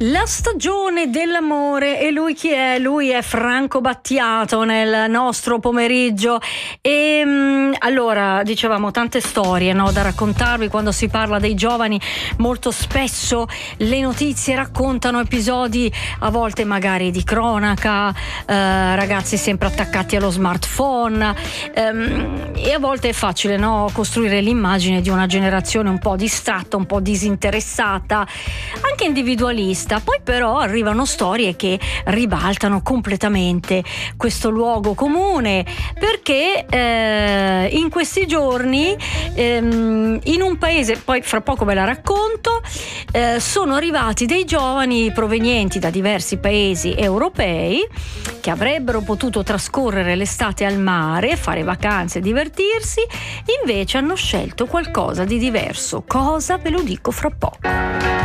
La stagione dell'amore, e lui chi è? Lui è Franco Battiato nel nostro pomeriggio. E allora, dicevamo, tante storie, no, da raccontarvi. Quando si parla dei giovani, molto spesso le notizie raccontano episodi a volte magari di cronaca, ragazzi sempre attaccati allo smartphone, e a volte è facile, no, costruire l'immagine di una generazione un po' distratta, un po' disinteressata, anche individualista. Poi però arrivano storie che ribaltano completamente questo luogo comune, perché in questi giorni in un paese, poi fra poco ve la racconto, sono arrivati dei giovani provenienti da diversi paesi europei che avrebbero potuto trascorrere l'estate al mare, fare vacanze e divertirsi, invece hanno scelto qualcosa di diverso. Cosa? Ve lo dico fra poco.